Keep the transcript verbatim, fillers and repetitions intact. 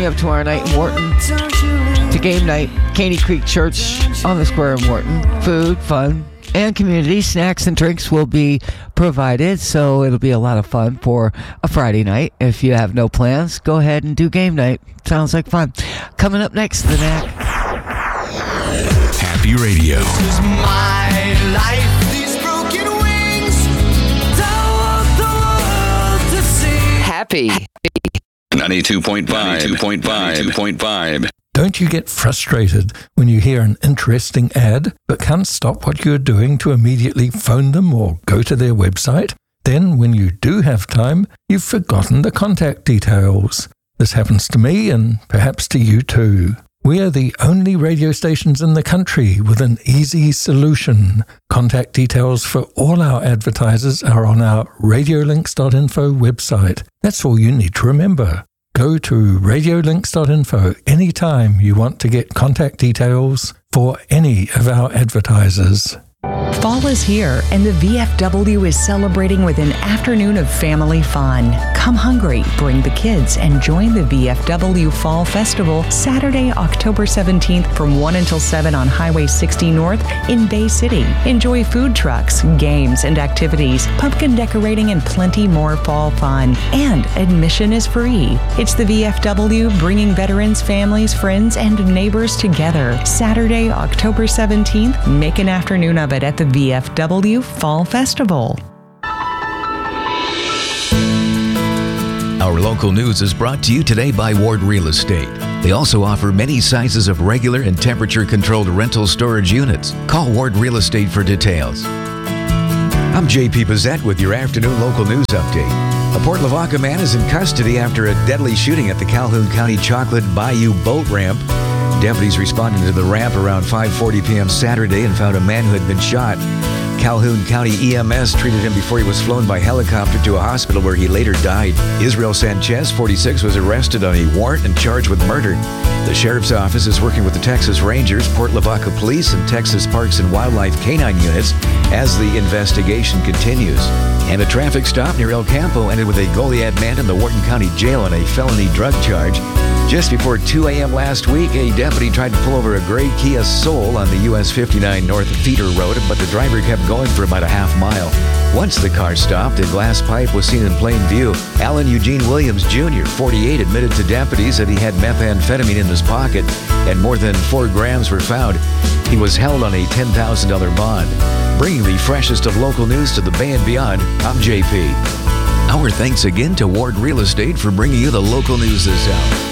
Up tomorrow night in Wharton to game night, Caney Creek Church on the square in Wharton. Food, fun, and community snacks and drinks will be provided, so it'll be a lot of fun for a Friday night. If you have no plans, go ahead and do game night. Sounds like fun. Coming up next, the N A C. Happy Radio. This is my life. These broken wings. Don't want the world to see. Happy. ninety-two point five. ninety-two point five. ninety-two point five. Don't you get frustrated when you hear an interesting ad but can't stop what you're doing to immediately phone them or go to their website? Then, when you do have time, you've forgotten the contact details. This happens to me and perhaps to you too. We are the only radio stations in the country with an easy solution. Contact details for all our advertisers are on our radiolinks dot info website. That's all you need to remember. Go to radiolinks dot info anytime you want to get contact details for any of our advertisers. Fall is here, and the V F W is celebrating with an afternoon of family fun. Come hungry, bring the kids, and join the V F W Fall Festival Saturday, October seventeenth from one until seven on Highway sixty North in Bay City. Enjoy food trucks, games and activities, pumpkin decorating, and plenty more fall fun. And admission is free. It's the V F W bringing veterans, families, friends, and neighbors together. Saturday, October seventeenth, make an afternoon of it at the V F W Fall Festival. Our local news is brought to you today by Ward Real Estate. They also offer many sizes of regular and temperature-controlled rental storage units. Call Ward Real Estate for details. I'm J P Pizzette with your afternoon local news update. A Port Lavaca man is in custody after a deadly shooting at the Calhoun County Chocolate Bayou boat ramp. Deputies responded to the ramp around five forty p.m. Saturday and found a man who had been shot. Calhoun County E M S treated him before he was flown by helicopter to a hospital where he later died. Israel Sanchez, forty-six, was arrested on a warrant and charged with murder. The Sheriff's Office is working with the Texas Rangers, Port Lavaca Police, and Texas Parks and Wildlife Canine units as the investigation continues. And a traffic stop near El Campo ended with a Goliad man in the Wharton County Jail on a felony drug charge. Just before two a.m. last week, a deputy tried to pull over a gray Kia Soul on the U S fifty-nine North Feeder Road, but the driver kept going for about a half mile. Once the car stopped, a glass pipe was seen in plain view. Alan Eugene Williams, Junior, forty-eight, admitted to deputies that he had methamphetamine in his pocket and more than four grams were found. He was held on a ten thousand dollars bond. Bringing the freshest of local news to the Bay and beyond, I'm J P. Our thanks again to Ward Real Estate for bringing you the local news this hour.